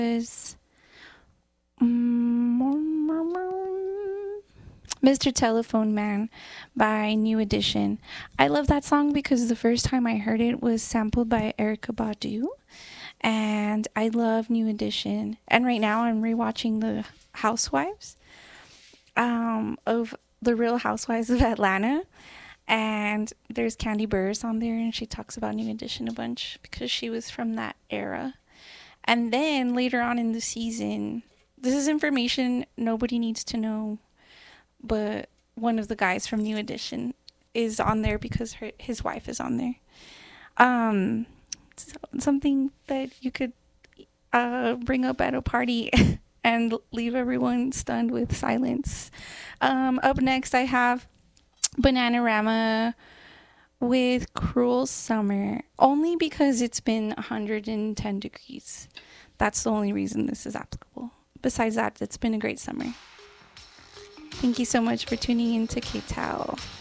was Mr. Telephone Man by New Edition. I love that song because the first time I heard it was sampled by Erykah Badu, and I love New Edition. And right now I'm rewatching The Housewives of The Real Housewives of Atlanta, and there's Candy Burris on there, and she talks about New Edition a bunch because she was from that era. And then later on in the season, this is information nobody needs to know, but one of the guys from New Edition is on there because his wife is on there. Something that you could bring up at a party and leave everyone stunned with silence. Up next, I have Bananarama with Cruel Summer, only because it's been 110 degrees. That's the only reason this is applicable. Besides that, it's been a great summer. Thank you so much for tuning in to K-Tao.